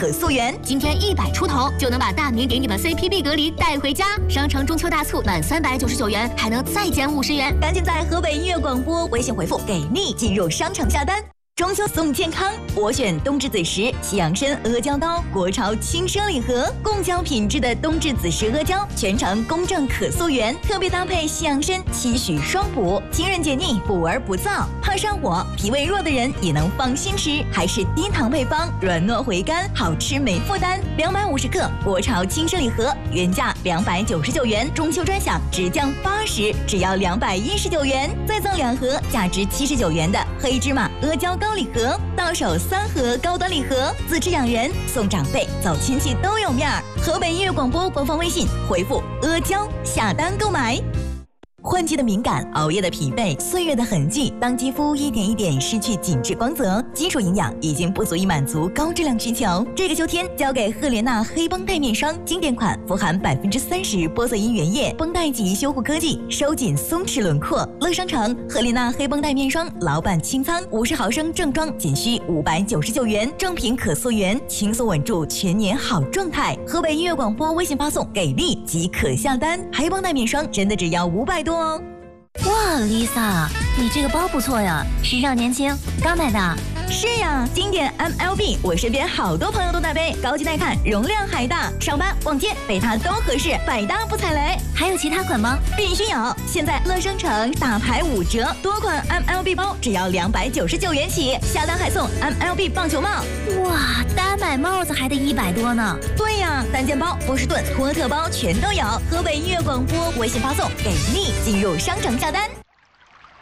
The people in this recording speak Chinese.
可溯源。 今天100出头就能把大名鼎鼎的 CP 碧格梨带回家。商城中秋大促，满399元还能再减50元， 赶紧在河北音乐广播微信回复给力进入商场下单。中秋送健康，我选冬至子时西洋参阿胶刀，国潮轻奢礼盒，贡胶品质的冬至子时阿胶，全程公正可溯源，特别搭配西洋参，期许双补，清润解腻，补而不燥，怕上火、脾胃弱的人也能放心吃，还是低糖配方，软糯回甘，好吃没负担。250克国潮轻奢礼盒，原价299元，中秋专享直降80，只要219元，再赠2盒价值79元的黑芝麻阿胶高礼盒，到手3盒高端礼盒，自制养人送长辈走亲戚都有面儿。河北音乐广播官方微信回复阿胶下单购买。换季的敏感，熬夜的疲惫，岁月的痕迹，当肌肤一点一点失去紧致光泽，基础营养已经不足以满足高质量需求。这个秋天交给赫莲娜黑绷带面霜，经典款，富含30%玻色因原液，绷带级修护科技，收紧松弛轮廓。乐商城赫莲娜黑绷带面霜老版清仓，50毫升正装仅需599元，正品可溯源，轻松稳住全年好状态。河北音乐广播微信发送给力即可下单，黑绷带面霜真的只要500多哦。 哇 ，Lisa， 你这个包不错呀，时尚年轻，刚买的。 是呀，经典 MLB， 我身边好多朋友都带背，高级耐看，容量还大，上班逛街背它都合适，百搭不踩雷。 还有其他款吗？ 必须有！现在乐商城大牌5折，多款 MLB 包只要299元起，下单还送 MLB 棒球帽。 哇，单买帽子还得100多呢。 对呀，单件包、波士顿、托特包全都有。河北音乐广播微信发送给力进入商城下单。